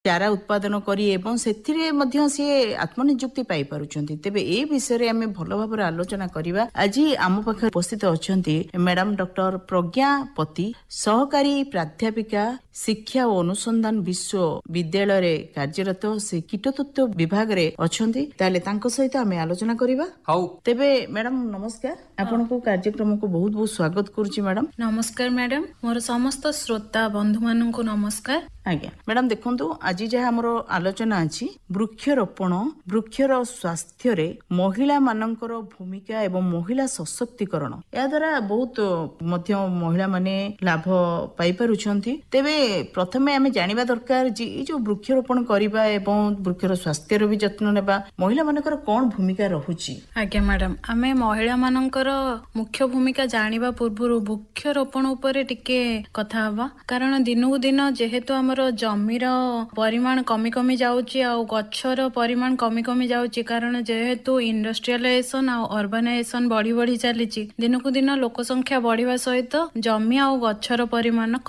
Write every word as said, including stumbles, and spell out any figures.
ଚାରା ଉତ୍ପାଦନ କରି ଏବଂ ସେଥିରେ ମଧ୍ୟ ସିଏ ଆତ୍ମନିଯୁକ୍ତି ପାଇପାରୁଛନ୍ତି। ତେବେ ଏ ବିଷୟରେ ଆମେ ଭଲ ଭାବରେ ଆଲୋଚନା କରିବା। ଆଜି ଆମ ପାଖରେ ଉପସ୍ଥିତ ଅଛନ୍ତି ମ୍ୟାଡାମ ଡକ୍ଟର ପ୍ରଜ୍ଞାପତି, ସହକାରୀ ପ୍ରାଧ୍ୟାପିକା, ଶିକ୍ଷା ଓ ଅନୁସନ୍ଧାନ ବିଶ୍ୱବିଦ୍ୟାଳୟରେ କାର୍ଯ୍ୟରତ, ସେ କୀଟତତ୍ତ୍ୱ ବିଭାଗରେ ଅଛନ୍ତି। ତାହେଲେ ତାଙ୍କ ସହିତ ଆମେ ଆଲୋଚନା କରିବା। ହଉ ତେବେ ମ୍ୟାଡାମ ନମସ୍କାର, ଆପଣଙ୍କୁ କାର୍ଯ୍ୟକ୍ରମକୁ ବହୁତ ବହୁତ ସ୍ୱାଗତ କରୁଛି ମ୍ୟାଡାମ। ନମସ୍କାର ମ୍ୟାଡାମ, ମୋର ସମସ୍ତ ଶ୍ରୋତା ବନ୍ଧୁ ମାନଙ୍କୁ ନମସ୍କାର। ଆଜ୍ଞା ମ୍ୟାଡାମ, ଦେଖନ୍ତୁ ଆଜି ଯାହା ଆମର ଆଲୋଚନା ଅଛି ବୃକ୍ଷରୋପଣ, ବୃକ୍ଷର ସ୍ୱାସ୍ଥ୍ୟରେ ମହିଳା ମାନଙ୍କର ଭୂମିକା ଏବଂ ମହିଳା ସଶକ୍ତିକରଣ, ଏହା ଦ୍ୱାରା ବହୁତ ମଧ୍ୟ ମହିଳା ମାନେ ଲାଭ ପାଇପାରୁଛନ୍ତି। ତେବେ ପ୍ରଥମେ ଆମେ ଜାଣିବା ଦରକାର ଯେ ଏଇ ଯୋଉ ବୃକ୍ଷରୋପଣ କରିବା ଏବଂ ବୃକ୍ଷର ସ୍ୱାସ୍ଥ୍ୟର ବି ଯତ୍ନ ନେବା, ମହିଳା ମାନଙ୍କର କଣ ଭୂମିକା ରହୁଛି? ଆଜ୍ଞା ମ୍ୟାଡାମ, ଆମେ ମହିଳା ମାନଙ୍କର ମୁଖ୍ୟ ଭୂମିକା ଜାଣିବା ପୂର୍ବରୁ ବୃକ୍ଷରୋପଣ ଉପରେ ଟିକେ କଥା ହବା। କାରଣ ଦିନକୁ ଦିନ ଯେହେତୁ ଆମର ଜମିର ପରିମାଣ କମି କମି ଯାଉଛି ଆଉ ଗଛର ପରିମାଣ କମି କମି ଯାଉଛି, କାରଣ ଯେହେତୁ ଇଣ୍ଡଷ୍ଟ୍ରିଆଲାଇଜେସନ ଆଉ ଅର୍ବାନାଇଜେସନ ବଢି ବଢି ଚାଲିଛି, ଦିନକୁ ଦିନ ଲୋକ ସଂଖ୍ୟା ବଢିବା ସହିତ ଜମି ଆଉ ଗଛର ପରିମାଣ